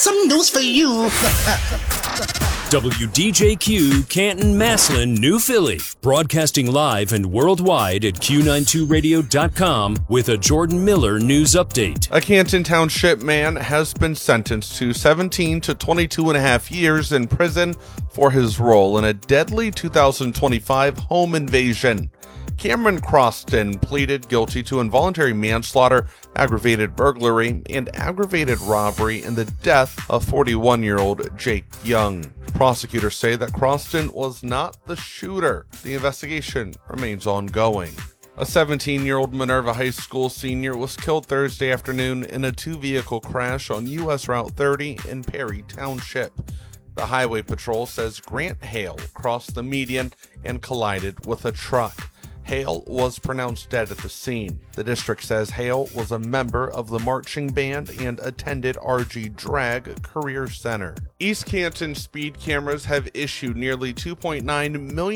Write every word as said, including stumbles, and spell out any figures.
some news for you. W D J Q, Canton, Massillon, New Philly. Broadcasting live and worldwide at Q ninety-two radio dot com with a Jordan Miller news update. A Canton Township man has been sentenced to seventeen to twenty-two and a half years in prison for his role in a deadly two thousand twenty-five home invasion. Cameron Croston pleaded guilty to involuntary manslaughter, aggravated burglary, and aggravated robbery in the death of forty-one-year-old Jake Young. Prosecutors say that Croston was not the shooter. The investigation remains ongoing. A seventeen-year-old Minerva High School senior was killed Thursday afternoon in a two-vehicle crash on U S Route thirty in Perry Township. The Highway Patrol says Grant Hale crossed the median and collided with a truck. Hale was pronounced dead at the scene. The district says Hale was a member of the marching band and attended R G Drag Career Center. East Canton speed cameras have issued nearly two point nine million